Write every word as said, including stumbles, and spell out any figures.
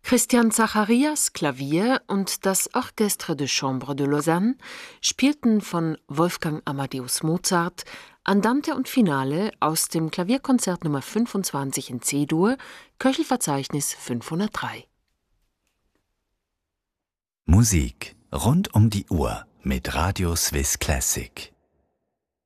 Christian Zacharias Klavier und das Orchestre de Chambre de Lausanne spielten von Wolfgang Amadeus Mozart Andante und Finale aus dem Klavierkonzert Nummer fünfundzwanzig in C-Dur, Köchelverzeichnis fünfhundertdrei. Musik rund um die Uhr mit Radio Swiss Classic.